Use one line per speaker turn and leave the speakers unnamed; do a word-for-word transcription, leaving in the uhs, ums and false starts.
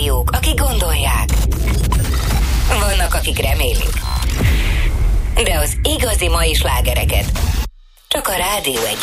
rádiók, akik gondolják. Vannak, akik remélik. De az igazi mai slágereket csak a Rádió Egy